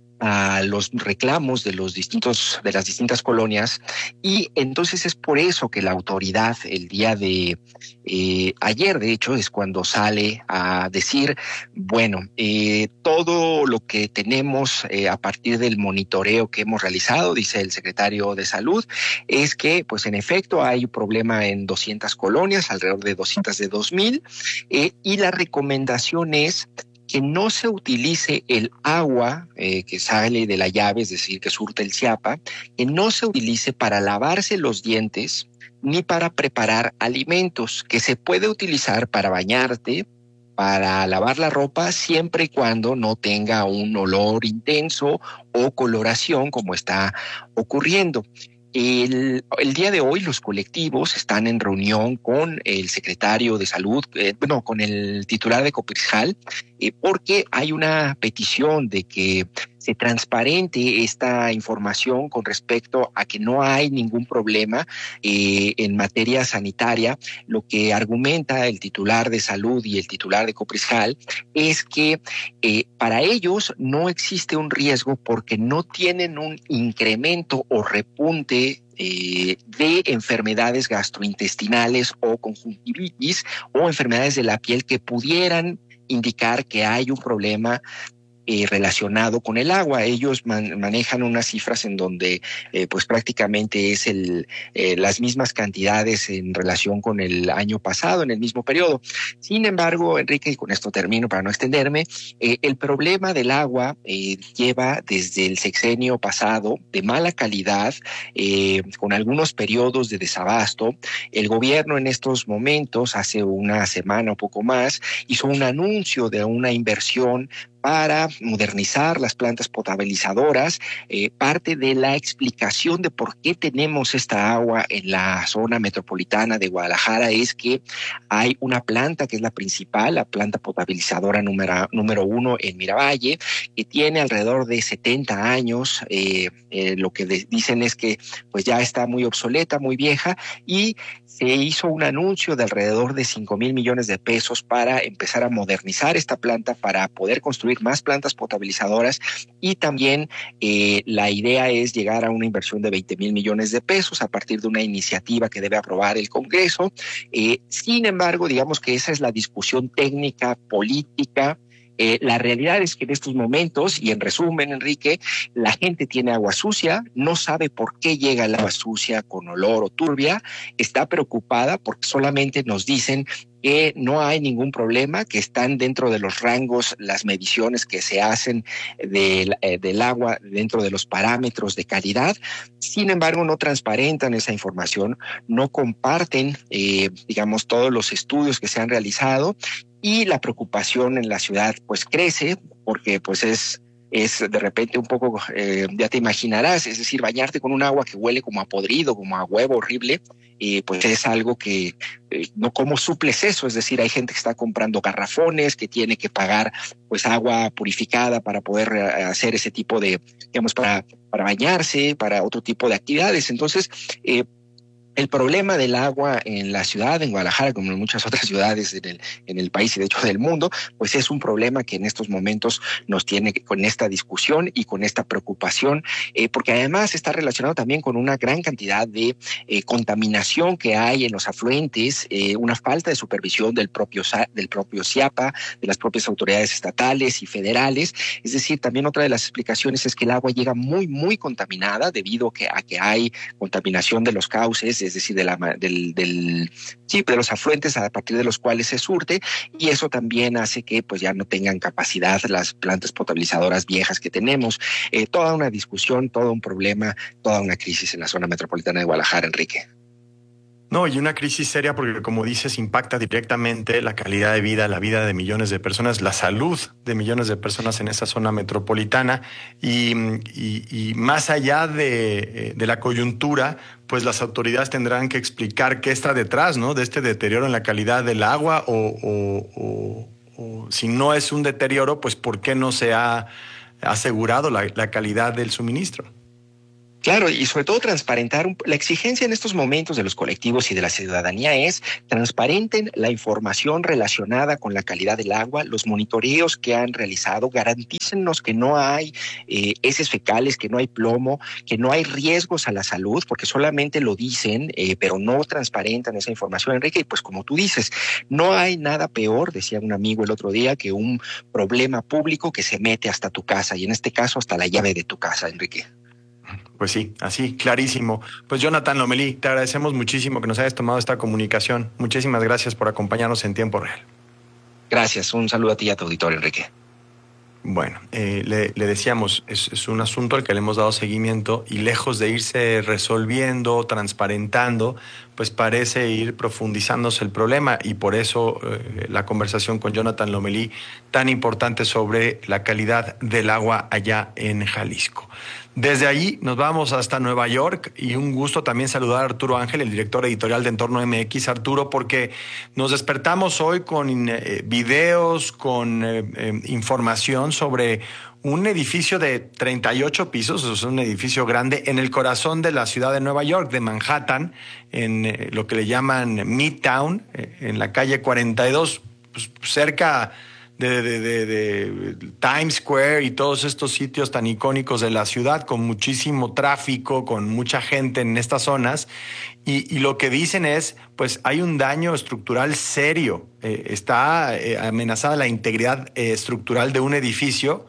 a los reclamos de los distintos de las distintas colonias, y entonces es por eso que la autoridad el día de eh, ayer, de hecho, es cuando sale a decir, bueno, eh, todo lo que tenemos eh, a partir del monitoreo que hemos realizado, dice el secretario de Salud, es que, pues en efecto, hay un problema en doscientas colonias, alrededor de doscientas de dos mil, eh, y la recomendación es que no se utilice el agua eh, que sale de la llave, es decir, que surte el Chiapa, que no se utilice para lavarse los dientes ni para preparar alimentos, que se puede utilizar para bañarte, para lavar la ropa, siempre y cuando no tenga un olor intenso o coloración como está ocurriendo. El, el día de hoy los colectivos están en reunión con el secretario de Salud, eh, bueno, con el titular de Coprisjal, eh, porque hay una petición de que se transparente esta información con respecto a que no hay ningún problema eh, en materia sanitaria. Lo que argumenta el titular de Salud y el titular de Coprisjal es que eh, para ellos no existe un riesgo porque no tienen un incremento o repunte Eh, de enfermedades gastrointestinales o conjuntivitis o enfermedades de la piel que pudieran indicar que hay un problema Eh, relacionado con el agua. Ellos man, manejan unas cifras en donde eh, pues prácticamente es el, eh, las mismas cantidades en relación con el año pasado, en el mismo periodo. Sin embargo, Enrique, y con esto termino para no extenderme, eh, el problema del agua eh, lleva desde el sexenio pasado de mala calidad, eh, con algunos periodos de desabasto. El gobierno en estos momentos, hace una semana o poco más, hizo un anuncio de una inversión para modernizar las plantas potabilizadoras. Eh, parte de la explicación de por qué tenemos esta agua en la zona metropolitana de Guadalajara es que hay una planta que es la principal, la planta potabilizadora número, número uno en Miravalle, que tiene alrededor de setenta años. Eh, eh, lo que de, dicen es que pues ya está muy obsoleta, muy vieja, y se hizo un anuncio de alrededor de cinco mil millones de pesos para empezar a modernizar esta planta, para poder construir más plantas potabilizadoras, y también eh, la idea es llegar a una inversión de veinte mil millones de pesos a partir de una iniciativa que debe aprobar el Congreso. Eh, sin embargo, digamos que esa es la discusión técnica, política. Eh, la realidad es que en estos momentos, y en resumen, Enrique, la gente tiene agua sucia, no sabe por qué llega el agua sucia con olor o turbia, está preocupada porque solamente nos dicen que no hay ningún problema, que están dentro de los rangos las mediciones que se hacen del, eh, del agua dentro de los parámetros de calidad. Sin embargo, no transparentan esa información, no comparten, eh, digamos, todos los estudios que se han realizado, y la preocupación en la ciudad pues crece porque pues es es de repente un poco, eh, ya te imaginarás, es decir, bañarte con un agua que huele como a podrido, como a huevo horrible, eh, pues es algo que eh, no, ¿cómo suples eso? Es decir, hay gente que está comprando garrafones, que tiene que pagar pues agua purificada para poder hacer ese tipo de, digamos, para, para bañarse, para otro tipo de actividades. Entonces, eh, el problema del agua en la ciudad, en Guadalajara, como en muchas otras ciudades en el, en el país y de hecho del mundo, pues es un problema que en estos momentos nos tiene con esta discusión y con esta preocupación, eh, porque además está relacionado también con una gran cantidad de eh, contaminación que hay en los afluentes, eh, una falta de supervisión del propio, del propio CIAPA, de las propias autoridades estatales y federales. Es decir, también otra de las explicaciones es que el agua llega muy, muy contaminada debido a que, a que hay contaminación de los cauces, es decir, de, la, del, del, sí, de los afluentes a partir de los cuales se surte, y eso también hace que pues ya no tengan capacidad las plantas potabilizadoras viejas que tenemos. Eh, toda una discusión, todo un problema, toda una crisis en la zona metropolitana de Guadalajara, Enrique. No, y una crisis seria porque, como dices, impacta directamente la calidad de vida, la vida de millones de personas, la salud de millones de personas en esa zona metropolitana. Y, y, y más allá de, de la coyuntura, pues las autoridades tendrán que explicar qué está detrás, ¿no?, de este deterioro en la calidad del agua o, o, o, o si no es un deterioro, pues por qué no se ha asegurado la, la calidad del suministro. Claro, y sobre todo transparentar. Un, la exigencia en estos momentos de los colectivos y de la ciudadanía es transparenten la información relacionada con la calidad del agua, los monitoreos que han realizado, garantícennos que no hay eh, heces fecales, que no hay plomo, que no hay riesgos a la salud, porque solamente lo dicen, eh, pero no transparentan esa información, Enrique. Y pues como tú dices, no hay nada peor, decía un amigo el otro día, que un problema público que se mete hasta tu casa, y en este caso hasta la llave de tu casa, Enrique. Pues sí, así, clarísimo. Pues Jonathan Lomelí, te agradecemos muchísimo que nos hayas tomado esta comunicación. Muchísimas gracias por acompañarnos en tiempo real. Gracias, un saludo a ti y a tu auditorio, Enrique. Bueno, eh, le, le decíamos, es, es un asunto al que le hemos dado seguimiento y lejos de irse resolviendo, transparentando, pues parece ir profundizándose el problema, y por eso eh, la conversación con Jonathan Lomelí tan importante sobre la calidad del agua allá en Jalisco. Desde allí nos vamos hasta Nueva York, y un gusto también saludar a Arturo Ángel, el director editorial de Entorno M X. Arturo, porque nos despertamos hoy con eh, videos, con eh, eh, información sobre un edificio de treinta y ocho pisos, es un edificio grande en el corazón de la ciudad de Nueva York, de Manhattan, en eh, lo que le llaman Midtown, eh, en la calle cuarenta y dos, pues, cerca De, de, de, de Times Square y todos estos sitios tan icónicos de la ciudad, con muchísimo tráfico, con mucha gente en estas zonas. Y, y lo que dicen es, pues hay un daño estructural serio. Eh, está eh, amenazada la integridad eh, estructural de un edificio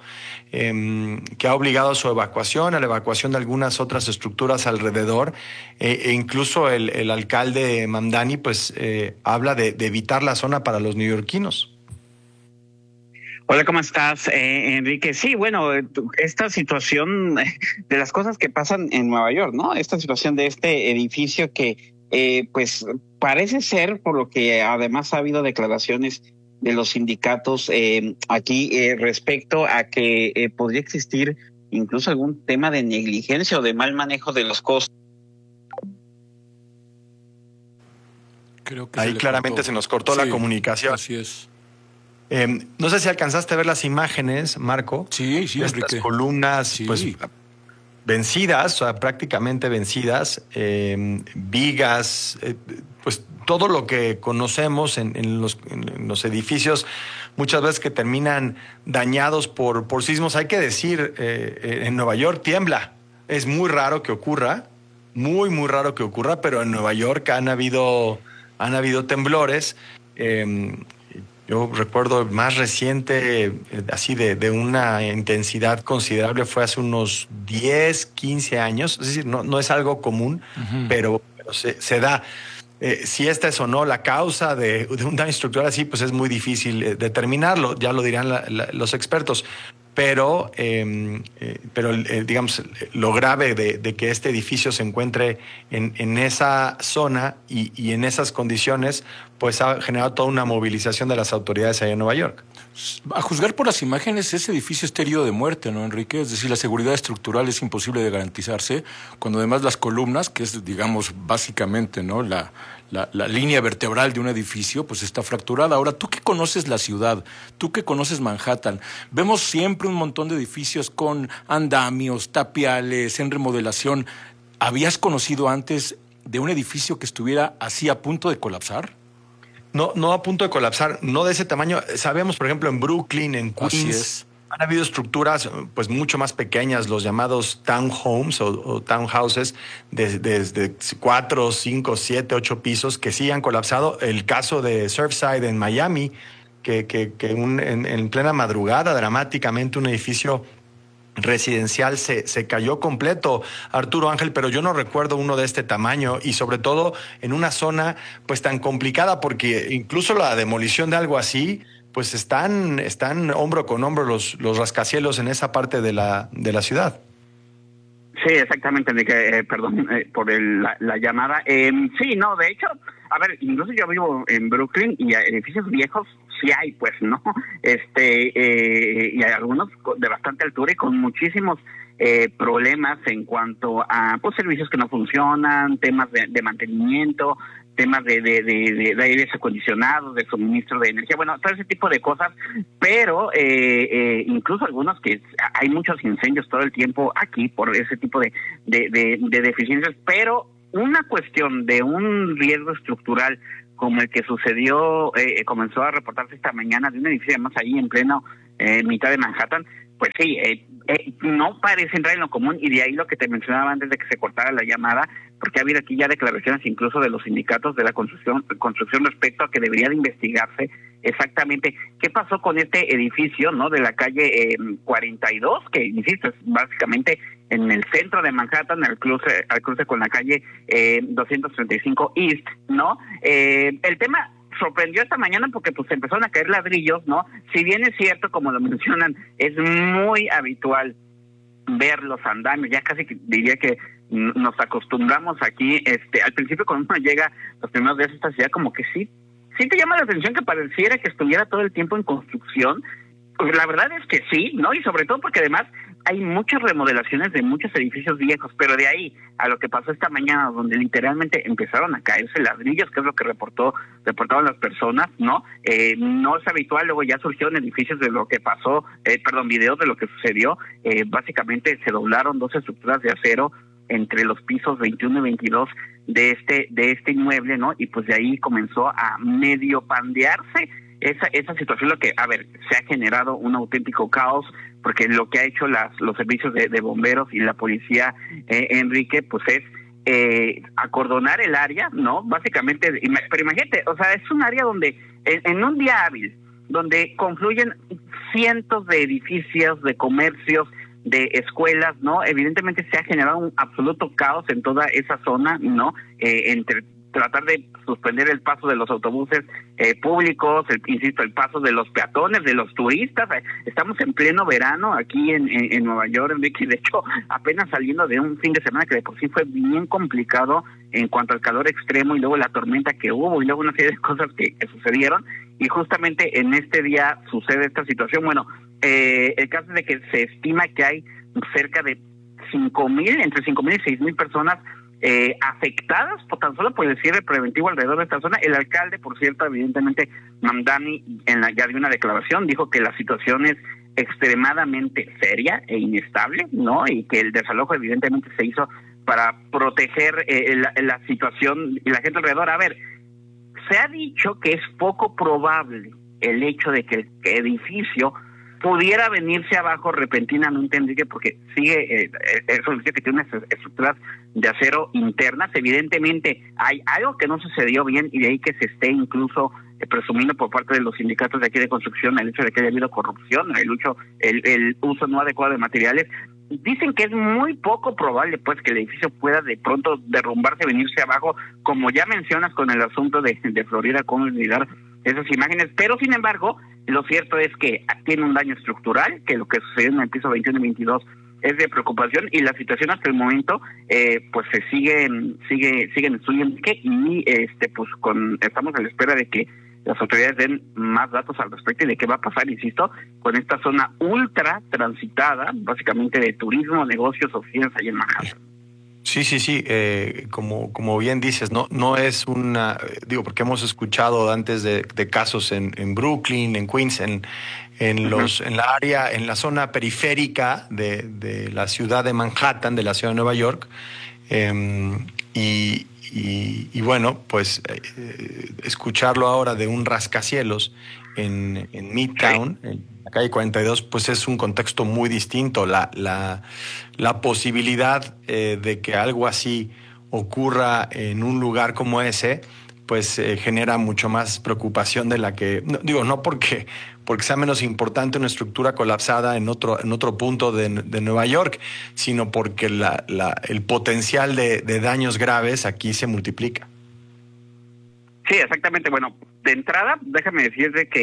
eh, que ha obligado a su evacuación, a la evacuación de algunas otras estructuras alrededor. Eh, e incluso el, el alcalde Mamdani pues eh, habla de, de evitar la zona para los neoyorquinos. Hola, ¿cómo estás, eh, Enrique? Sí, bueno, esta situación de las cosas que pasan en Nueva York, ¿no? Esta situación de este edificio que, eh, pues, parece ser, por lo que además ha habido declaraciones de los sindicatos eh, aquí eh, respecto a que eh, podría existir incluso algún tema de negligencia o de mal manejo de los costos. Creo que ahí se claramente cortó. se nos cortó sí, la comunicación. Así es. Eh, no sé si alcanzaste a ver las imágenes, Marco. Sí, sí, estas Enrique. columnas, sí. pues vencidas, o sea, prácticamente vencidas, eh, vigas, eh, pues todo lo que conocemos en, en, los, en los edificios, muchas veces que terminan dañados por, por sismos. Hay que decir, eh, en Nueva York tiembla. Es muy raro que ocurra, muy, muy raro que ocurra, pero en Nueva York han habido, han habido temblores. Eh, Yo recuerdo el más reciente, así de, de una intensidad considerable, fue hace unos diez, quince años. Es decir, no, no es algo común, uh-huh. pero, pero se, se da. Eh, si esta es o no la causa de, de un daño estructural así, pues es muy difícil eh, determinarlo, ya lo dirán la, la, los expertos. Pero, eh, eh, pero eh, digamos, lo grave de, de que este edificio se encuentre en, en esa zona y, y en esas condiciones, pues ha generado toda una movilización de las autoridades allá en Nueva York. A juzgar por las imágenes, ese edificio está herido de muerte, ¿no, Enrique? Es decir, la seguridad estructural es imposible de garantizarse, cuando además las columnas, que es, digamos, básicamente, ¿no?, la, la, la línea vertebral de un edificio, pues está fracturada. Ahora, tú que conoces la ciudad, tú que conoces Manhattan, vemos siempre un montón de edificios con andamios, tapiales, en remodelación. ¿Habías conocido antes de un edificio que estuviera así a punto de colapsar? No, no a punto de colapsar, no de ese tamaño. Sabemos, por ejemplo, en Brooklyn, en Queens, han habido estructuras pues mucho más pequeñas, los llamados townhomes o, o townhouses, desde de, de cuatro, cinco, siete, ocho pisos, que sí han colapsado. El caso de Surfside en Miami, que, que, que un, en, en plena madrugada, dramáticamente, un edificio residencial se, se cayó completo, Arturo Ángel, pero yo no recuerdo uno de este tamaño, y sobre todo en una zona pues tan complicada, porque incluso la demolición de algo así, pues están, están hombro con hombro los, los rascacielos en esa parte de la, de la ciudad. Sí, exactamente, Enrique, eh, perdón eh, por el, la, la llamada. Eh, sí, no, de hecho, a ver, incluso yo vivo en Brooklyn y edificios viejos sí hay, pues, ¿no? Este, eh, y hay algunos de bastante altura y con muchísimos eh, problemas en cuanto a, pues, servicios que no funcionan, temas de, de mantenimiento, temas de, de, de, de aires acondicionados, de suministro de energía, bueno, todo ese tipo de cosas, pero eh, eh, incluso algunos que hay muchos incendios todo el tiempo aquí por ese tipo de, de, de, de deficiencias, pero una cuestión de un riesgo estructural como el que sucedió, eh, comenzó a reportarse esta mañana de un edificio más ahí en pleno eh, mitad de Manhattan, pues sí, eh, eh, no parece entrar en lo común, y de ahí lo que te mencionaba antes de que se cortara la llamada, porque ha habido aquí ya declaraciones incluso de los sindicatos de la construcción construcción respecto a que debería de investigarse exactamente qué pasó con este edificio, ¿no? De la calle eh, cuarenta y dos, que insisto, es básicamente en el centro de Manhattan, al cruce, al cruce con la calle eh, doscientos treinta y cinco East, ¿no? Eh, el tema sorprendió esta mañana porque pues empezaron a caer ladrillos, ¿no? Si bien es cierto, como lo mencionan, es muy habitual ver los andamios, ya casi que diría que nos acostumbramos aquí, este, al principio cuando uno llega los primeros días a esta ciudad, como que sí, sí te llama la atención que pareciera que estuviera todo el tiempo en construcción. Pues la verdad es que sí, ¿no? Y sobre todo porque además hay muchas remodelaciones de muchos edificios viejos, pero de ahí a lo que pasó esta mañana, donde literalmente empezaron a caerse ladrillos, que es lo que reportó reportaban las personas, ¿no? Eh, no es habitual, luego ya surgieron edificios de lo que pasó, eh, perdón, videos de lo que sucedió, eh, básicamente se doblaron dos estructuras de acero entre los pisos veintiuno y veintidós de este de este inmueble, ¿no? Y pues de ahí comenzó a medio pandearse esa esa situación, lo que, a ver, se ha generado un auténtico caos, porque lo que ha hecho las los servicios de, de bomberos y la policía, eh, Enrique, pues es eh, acordonar el área, ¿no? Básicamente, pero imagínate, o sea, es un área donde en, en un día hábil, donde confluyen cientos de edificios, de comercios, de escuelas, ¿no? Evidentemente se ha generado un absoluto caos en toda esa zona, ¿no? Eh, entre tratar de suspender el paso de los autobuses eh, públicos, el, insisto, el paso de los peatones, de los turistas. Estamos en pleno verano aquí en, en, en Nueva York, Enrique, de hecho, apenas saliendo de un fin de semana que de por sí fue bien complicado en cuanto al calor extremo y luego la tormenta que hubo y luego una serie de cosas que, que sucedieron, y justamente en este día sucede esta situación. Bueno, eh, el caso es de que se estima que hay cerca de cinco mil, entre cinco mil y seis mil personas Eh, afectadas por tan solo por el cierre preventivo alrededor de esta zona. El alcalde, por cierto, evidentemente, Mamdani, en la, ya dio una declaración, dijo que la situación es extremadamente seria e inestable, ¿no? Y que el desalojo evidentemente se hizo para proteger eh, la, la situación y la gente alrededor. A ver, se ha dicho que es poco probable el hecho de que el edificio pudiera venirse abajo repentinamente, Enrique, porque sigue, eh, eso dice que tiene unas estructuras de acero internas. Evidentemente hay algo que no sucedió bien y de ahí que se esté incluso eh, presumiendo por parte de los sindicatos de aquí de construcción el hecho de que haya habido corrupción, el uso, el, el uso no adecuado de materiales. Dicen que es muy poco probable pues que el edificio pueda de pronto derrumbarse, venirse abajo, como ya mencionas con el asunto de, de Florida, cómo olvidar esas imágenes, pero sin embargo, lo cierto es que tiene un daño estructural, que lo que sucedió en el piso veintiuno y veintidós es de preocupación, y la situación hasta el momento eh, pues se sigue sigue sigue en estudio, y este pues con estamos a la espera de que las autoridades den más datos al respecto y de qué va a pasar, insisto, con esta zona ultra transitada, básicamente de turismo, negocios, oficinas ahí en Manhattan. Sí, sí, sí, eh, como, como bien dices, no, no es una, digo, porque hemos escuchado antes de, de casos en, en Brooklyn, en Queens, en, en los, en la área, en la zona periférica de, de la ciudad de Manhattan, de la ciudad de Nueva York, eh, y, y, y bueno, pues eh, escucharlo ahora de un rascacielos en, en Midtown, en la calle cuarenta y dos, pues es un contexto muy distinto. La, la, la posibilidad eh, de que algo así ocurra en un lugar como ese, pues eh, genera mucho más preocupación de la que, no, digo, no porque, porque sea menos importante una estructura colapsada en otro, en otro punto de, de Nueva York, sino porque la, la, el potencial de, de daños graves aquí se multiplica. Sí, exactamente. Bueno, de entrada, déjame decirte que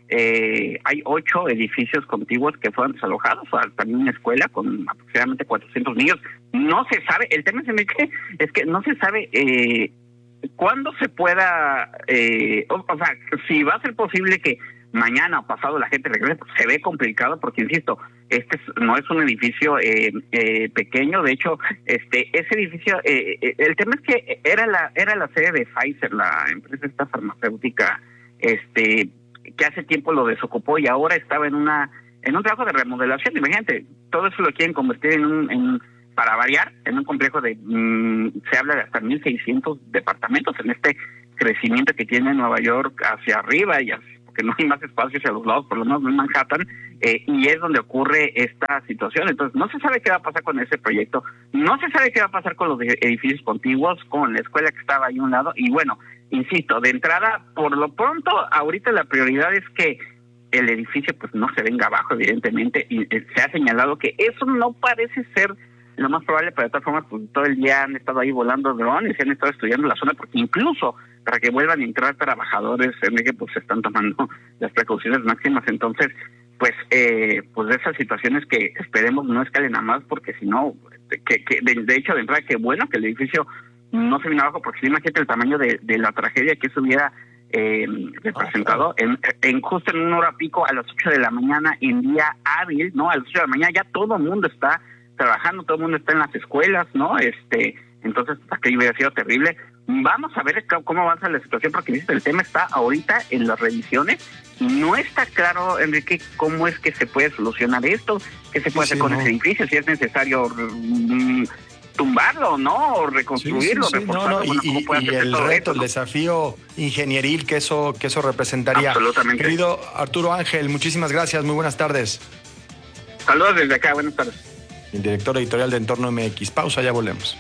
eh, hay ocho edificios contiguos que fueron desalojados, o sea, también una escuela con aproximadamente cuatrocientos niños. No se sabe, el tema es, que, es que no se sabe eh, cuándo se pueda, eh, o, o sea, si va a ser posible que mañana o pasado la gente regrese. Pues se ve complicado porque, insisto, este es, no es un edificio eh, eh, pequeño. De hecho, este ese edificio, eh, eh, el tema es que era la era la sede de Pfizer, la empresa esta farmacéutica, este que hace tiempo lo desocupó y ahora estaba en una en un trabajo de remodelación. Imagínate, todo eso lo quieren convertir en un en, para variar, en un complejo de mmm, se habla de hasta mil seiscientos departamentos en este crecimiento que tiene Nueva York hacia arriba y hacia, porque no hay más espacio hacia los lados, por lo menos en Manhattan, eh, y es donde ocurre esta situación. Entonces, no se sabe qué va a pasar con ese proyecto, no se sabe qué va a pasar con los edificios contiguos, con la escuela que estaba ahí a un lado, y bueno, insisto, de entrada, por lo pronto, ahorita la prioridad es que el edificio pues no se venga abajo, evidentemente, y eh, se ha señalado que eso no parece ser lo más probable, pero de todas formas, pues todo el día han estado ahí volando drones y han estado estudiando la zona, porque incluso para que vuelvan a entrar trabajadores, Enrique, pues se están tomando las precauciones máximas. Entonces, pues eh, pues de esas situaciones que esperemos no escalen a más, porque si no, que, que de, de hecho, de entrada, qué bueno que el edificio no se vino abajo, porque si imagínate el tamaño de, de la tragedia que eso hubiera eh, representado, en, en justo en una hora pico, a las ocho de la mañana, en día hábil, ¿no? A las ocho de la mañana ya todo el mundo está trabajando, todo el mundo está en las escuelas, ¿no? Este, entonces, aquello hubiera sido terrible. Vamos a ver cómo avanza la situación, porque ¿viste? El tema está ahorita en las revisiones y no está claro, Enrique, cómo es que se puede solucionar esto, qué se puede sí, hacer sí, con no. ese edificio, si es necesario mm, tumbarlo, ¿no? O reconstruirlo, sí, sí, sí. reforzarlo. No, no. Y, bueno, y, y el reto, esto, ¿no? El desafío ingenieril que eso, que eso representaría. Absolutamente. Querido Arturo Ángel, muchísimas gracias, muy buenas tardes. Saludos desde acá, buenas tardes. El director editorial de Entorno M X. Pausa, ya volvemos.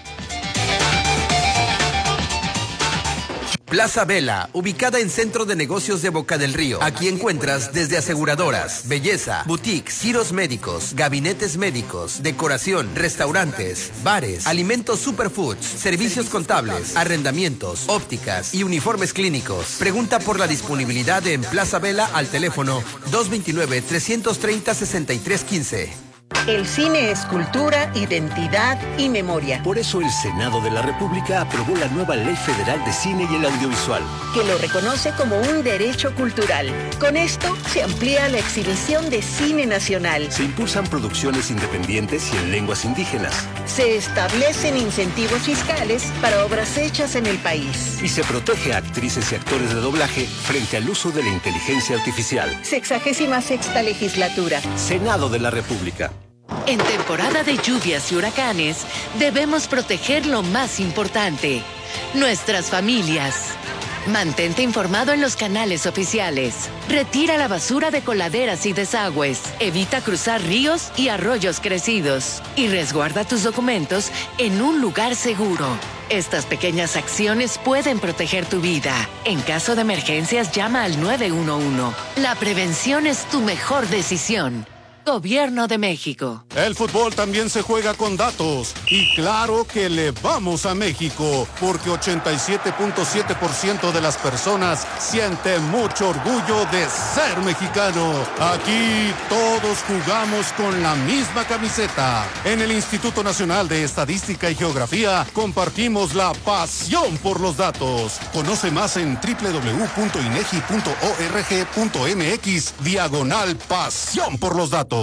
Plaza Vela, ubicada en Centro de Negocios de Boca del Río. Aquí encuentras desde aseguradoras, belleza, boutiques, giros médicos, gabinetes médicos, decoración, restaurantes, bares, alimentos superfoods, servicios contables, arrendamientos, ópticas y uniformes clínicos. Pregunta por la disponibilidad en Plaza Vela al teléfono dos dos nueve, tres tres cero, seis tres uno cinco. El cine es cultura, identidad y memoria. Por eso el Senado de la República aprobó la nueva Ley Federal de Cine y el Audiovisual, que lo reconoce como un derecho cultural. Con esto se amplía la exhibición de cine nacional. Se impulsan producciones independientes y en lenguas indígenas. Se establecen incentivos fiscales para obras hechas en el país. Y se protege a actrices y actores de doblaje frente al uso de la inteligencia artificial. Sexagésima sexta legislatura. Senado de la República. En temporada de lluvias y huracanes, debemos proteger lo más importante, nuestras familias. Mantente informado en los canales oficiales. Retira la basura de coladeras y desagües. Evita cruzar ríos y arroyos crecidos. Y resguarda tus documentos en un lugar seguro. Estas pequeñas acciones pueden proteger tu vida. En caso de emergencias, llama al nueve uno uno. La prevención es tu mejor decisión. Gobierno de México. El fútbol también se juega con datos. Y claro que le vamos a México, porque ochenta y siete punto siete por ciento de las personas siente mucho orgullo de ser mexicano. Aquí todos jugamos con la misma camiseta. En el Instituto Nacional de Estadística y Geografía compartimos la pasión por los datos. Conoce más en doble u doble u doble u punto inegi punto org punto mx diagonal pasión por los datos.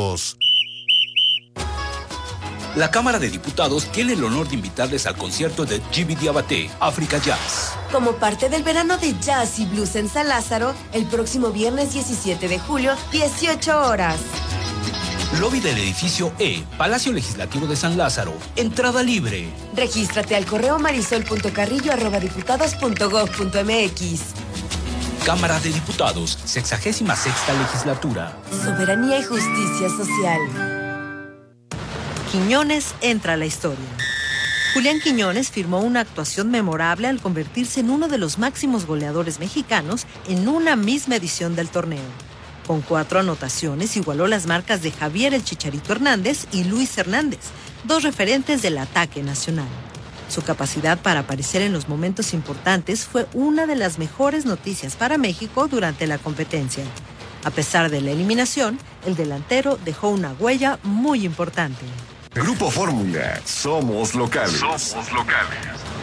La Cámara de Diputados tiene el honor de invitarles al concierto de Jimmy Diabaté, Africa Jazz. Como parte del verano de jazz y blues en San Lázaro, el próximo viernes diecisiete de julio, dieciocho horas. Lobby del edificio E, Palacio Legislativo de San Lázaro. Entrada libre. Regístrate al correo marisol punto carrillo arroba diputados punto gob punto mx. Cámara de Diputados, sexagésima sexta legislatura. Soberanía y justicia social. Quiñones entra a la historia. Julián Quiñones firmó una actuación memorable al convertirse en uno de los máximos goleadores mexicanos en una misma edición del torneo. Con cuatro anotaciones igualó las marcas de Javier el Chicharito Hernández y Luis Hernández, dos referentes del ataque nacional. Su capacidad para aparecer en los momentos importantes fue una de las mejores noticias para México durante la competencia. A pesar de la eliminación, el delantero dejó una huella muy importante. Grupo Fórmula, somos locales. Somos locales.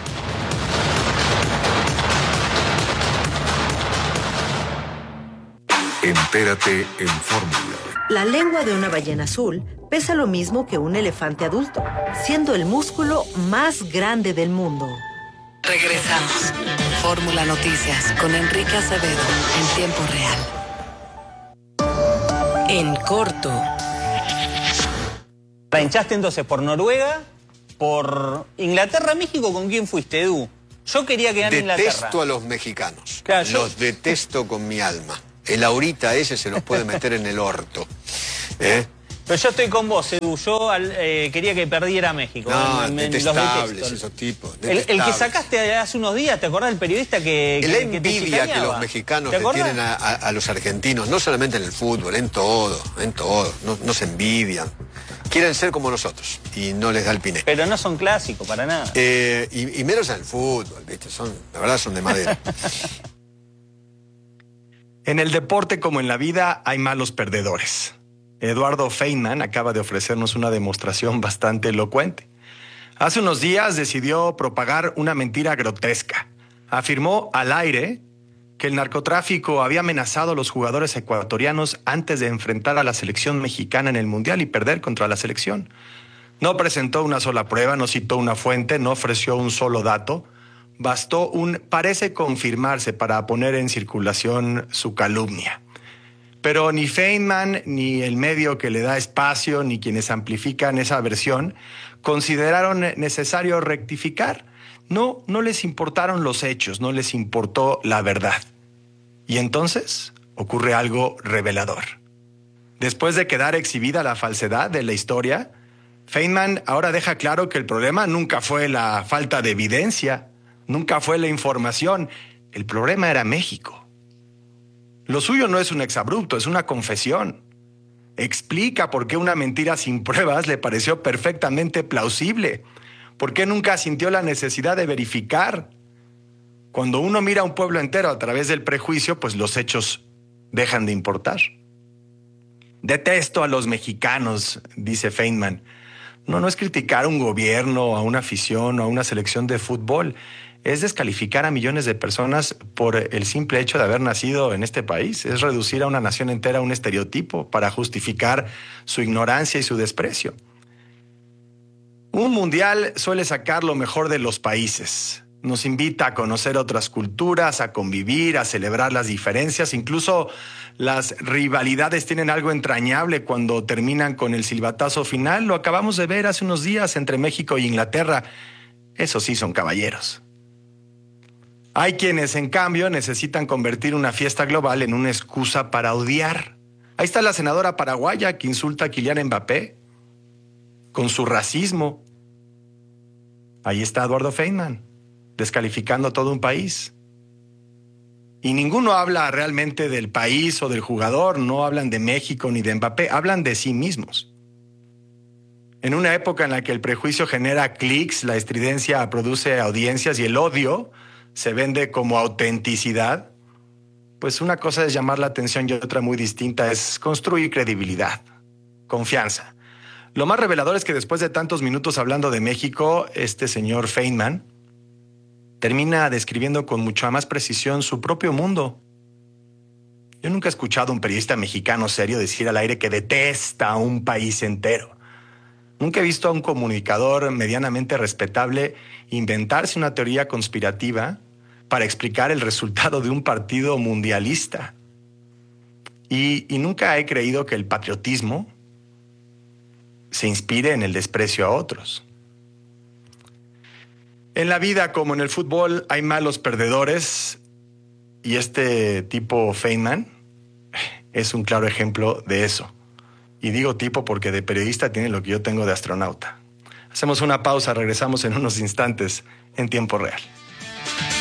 Entérate en Fórmula. La lengua de una ballena azul pesa lo mismo que un elefante adulto, siendo el músculo más grande del mundo. Regresamos. Fórmula Noticias con Enrique Acevedo en tiempo real. En corto. ¿La hinchaste entonces por Noruega, por Inglaterra, México? ¿Con quién fuiste, Edu? Yo quería que gane Inglaterra. Detesto a los mexicanos. Claro, yo... Los detesto con mi alma. El ahorita ese se los puede meter en el orto. ¿Eh? Pero yo estoy con vos, Edu. Yo eh, quería que perdiera México. No, en, en detestables los esos tipos. El, el que sacaste hace unos días, ¿te acordás del periodista que, La que, que te envidia que chicaneaba? los mexicanos le tienen a, a, a los argentinos, no solamente en el fútbol, en todo, en todo. No, no se envidian. Quieren ser como nosotros y no les da el piné. Pero no son clásicos, para nada. Eh, y, y menos en el fútbol, ¿viste? Son, la verdad son de madera. En el deporte como en la vida hay malos perdedores. Eduardo Feynman acaba de ofrecernos una demostración bastante elocuente. Hace unos días decidió propagar una mentira grotesca. Afirmó al aire que el narcotráfico había amenazado a los jugadores ecuatorianos antes de enfrentar a la selección mexicana en el Mundial y perder contra la selección. No presentó una sola prueba, no citó una fuente, no ofreció un solo dato. Bastó un parece confirmarse para poner en circulación su calumnia. Pero ni Feynman, ni el medio que le da espacio, ni quienes amplifican esa versión, consideraron necesario rectificar. No, no les importaron los hechos, no les importó la verdad. Y entonces ocurre algo revelador. Después de quedar exhibida la falsedad de la historia, Feynman ahora deja claro que el problema nunca fue la falta de evidencia, nunca fue la información. El problema era México. Lo suyo no es un exabrupto, es una confesión. Explica por qué una mentira sin pruebas le pareció perfectamente plausible. ¿Por qué nunca sintió la necesidad de verificar? Cuando uno mira a un pueblo entero a través del prejuicio, pues los hechos dejan de importar. Detesto a los mexicanos, dice Feynman. No, no es criticar a un gobierno, a una afición o a una selección de fútbol. Es descalificar a millones de personas por el simple hecho de haber nacido en este país. Es reducir a una nación entera a un estereotipo para justificar su ignorancia y su desprecio. Un mundial suele sacar lo mejor de los países. Nos invita a conocer otras culturas, a convivir, a celebrar las diferencias. Incluso las rivalidades tienen algo entrañable cuando terminan con el silbatazo final. Lo acabamos de ver hace unos días entre México e Inglaterra. Esos sí son caballeros. Hay quienes, en cambio, necesitan convertir una fiesta global en una excusa para odiar. Ahí está la senadora paraguaya que insulta a Kylian Mbappé con su racismo. Ahí está Eduardo Feynman, descalificando a todo un país. Y ninguno habla realmente del país o del jugador, no hablan de México ni de Mbappé, hablan de sí mismos. En una época en la que el prejuicio genera clics, la estridencia produce audiencias y el odio se vende como autenticidad, pues una cosa es llamar la atención y otra muy distinta es construir credibilidad, confianza. Lo más revelador es que después de tantos minutos hablando de México, este señor Feynman termina describiendo con mucha más precisión su propio mundo. Yo nunca he escuchado a un periodista mexicano serio decir al aire que detesta a un país entero. Nunca he visto a un comunicador medianamente respetable inventarse una teoría conspirativa para explicar el resultado de un partido mundialista. Y, y nunca he creído que el patriotismo se inspire en el desprecio a otros. En la vida, como en el fútbol, hay malos perdedores y este tipo Feynman es un claro ejemplo de eso. Y digo tipo porque de periodista tiene lo que yo tengo de astronauta. Hacemos una pausa, regresamos en unos instantes en tiempo real.